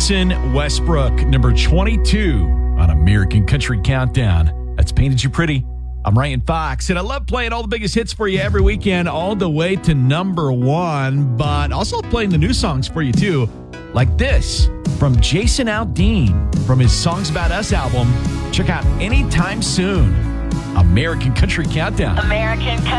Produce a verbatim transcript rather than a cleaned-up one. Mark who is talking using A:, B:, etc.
A: Jason Westbrook, number twenty-two on American Country Countdown. That's Painted You Pretty. I'm Ryan Fox, and I love playing all the biggest hits for you every weekend, all the way to number one, but also playing the new songs for you, too, like this from Jason Aldean from his Songs About Us album. Check out Anytime Soon. American Country Countdown.
B: American Country.